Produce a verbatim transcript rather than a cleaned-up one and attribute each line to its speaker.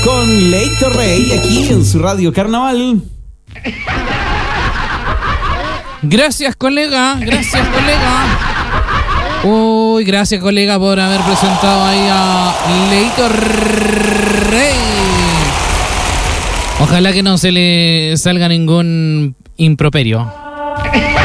Speaker 1: Con Leito Rey aquí en su Radio Carnaval.
Speaker 2: Gracias, colega. Gracias, colega. Uy, gracias, colega, por haber presentado ahí a Leito Rey. Ojalá que no se le salga ningún improperio.